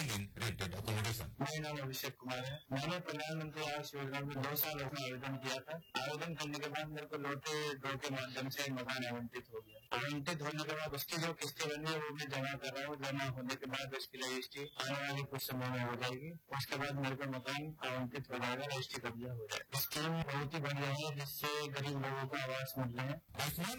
in rented accommodation. मेरा नाम अभिषेक कुमार है। मैंने प्रधानमंत्री आवास योजना में 2 साल में आवेदन किया था। आवेदन करने के बाद मेरे को लौटे ड्रॉ के माध्यम से मकान आवंटित हो गया। आवंटित होने के बाद उसकी जो किस्तें बनी है वो मैं जमा कर रहा हूँ। जमा होने के बाद उसकी रजिस्ट्री आने वाले कुछ समय में हो जाएगी। उसके बाद मेरे को मकान आवंटित हो जाएगा, रजिस्ट्री कब्जा हो जाएगा। स्कीम बहुत ही बढ़िया है जिससे गरीब लोगों को आवास मिल रहे हैं। आयुष्मान